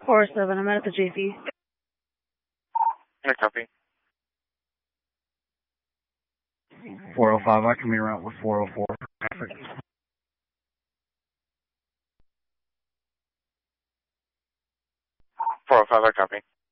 407, I'm at the JC. I copy. 405, I can be around with 404 for traffic. 405, I copy.